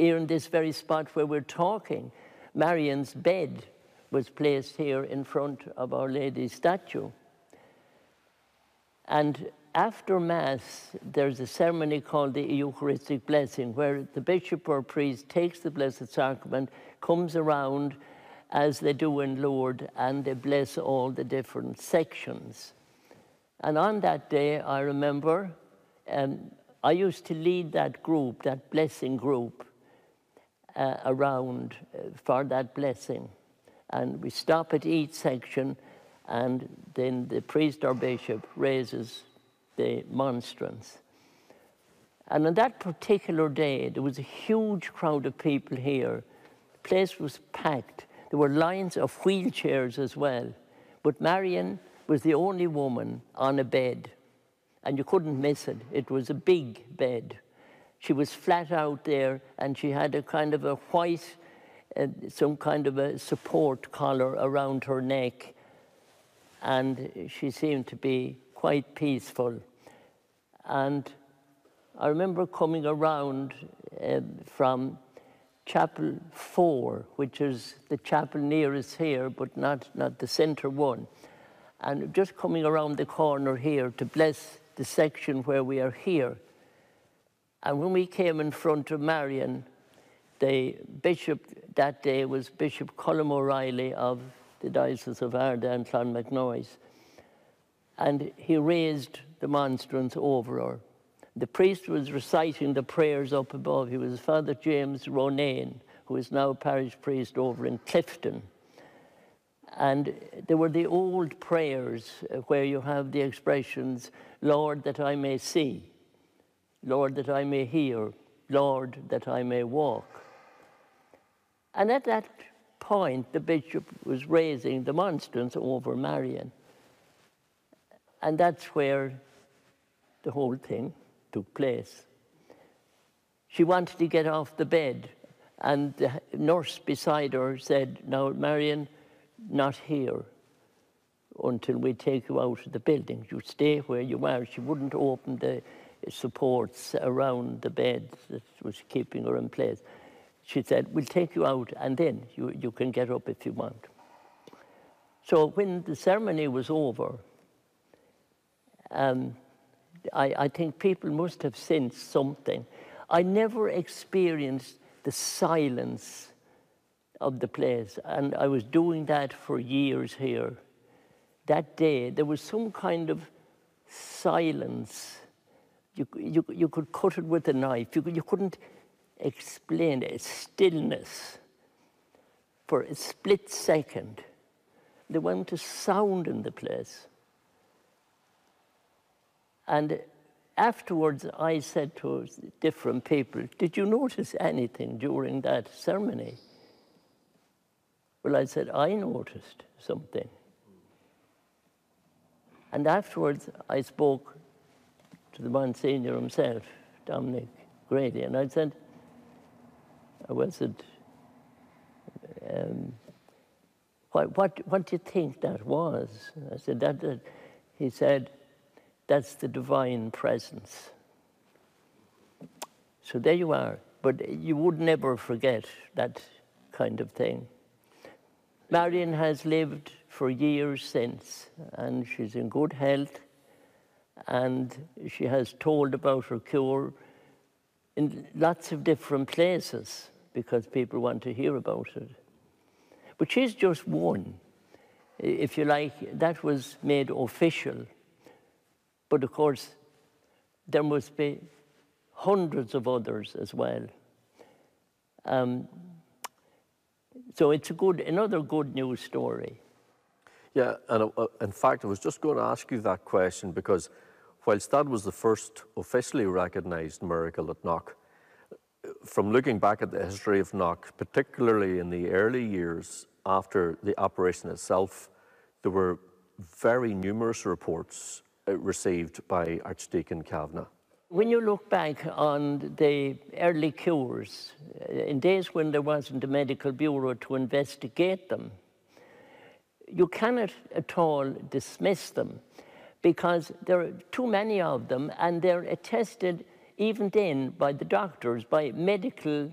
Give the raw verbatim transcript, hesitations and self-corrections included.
here in this very spot where we're talking, Marion's bed was placed here in front of Our Lady's statue. And after Mass, there's a ceremony called the Eucharistic Blessing, where the bishop or priest takes the Blessed Sacrament, comes around as they do in Lourdes, and they bless all the different sections. And on that day, I remember, um, I used to lead that group, that blessing group, uh, around uh, for that blessing. And we stop at each section, and then the priest or bishop raises the monstrance. And on that particular day, there was a huge crowd of people here. The place was packed. There were lines of wheelchairs as well. But Marion was the only woman on a bed, and you couldn't miss it. It was a big bed. She was flat out there, and she had a kind of a white, uh, some kind of a support collar around her neck, and she seemed to be quite peaceful. And I remember coming around uh, from Chapel four, which is the chapel nearest here, but not, not the center one. And just coming around the corner here to bless the section where we are here. And when we came in front of Marion, the bishop that day was Bishop Colm O'Reilly of the Diocese of Ardagh and Clonmacnoise. And he raised the monstrance over her. The priest was reciting the prayers up above. He was Father James Ronayne, who is now parish priest over in Clifton. And there were the old prayers where you have the expressions, Lord, that I may see, Lord, that I may hear, Lord, that I may walk. And at that point, the bishop was raising the monstrance over Marion. And that's where the whole thing took place. She wanted to get off the bed, and the nurse beside her said, now, Marion, not here until we take you out of the building. You stay where you are. She wouldn't open the supports around the bed that was keeping her in place. She said, we'll take you out, and then you, you can get up if you want. So when the ceremony was over, um, I, I think people must have sensed something. I never experienced the silence of the place, and I was doing that for years here. That day, there was some kind of silence. You, you, you could cut it with a knife. You, you couldn't explain it. Stillness for a split second. There wasn't a sound in the place. And afterwards, I said to different people, did you notice anything during that ceremony? Well, I said, I noticed something. And afterwards, I spoke to the Monsignor himself, Dominic Grady, and I said, I said, um, what, what, what do you think that was? I said, that, that, he said, that's the divine presence. So there you are. But you would never forget that kind of thing. Marion has lived for years since, and she's in good health, and she has told about her cure in lots of different places because people want to hear about it. But she's just one. If you like, that was made official. But of course, there must be hundreds of others as well. Um, so it's a good, another good news story. Yeah, and uh, in fact, I was just going to ask you that question because whilst that was the first officially recognised miracle at Knock, from looking back at the history of Knock, particularly in the early years after the operation itself, there were very numerous reports uh, received by Archdeacon Kavanagh. When you look back on the early cures, in days when there wasn't a medical bureau to investigate them, you cannot at all dismiss them because there are too many of them and they're attested even then by the doctors, by medical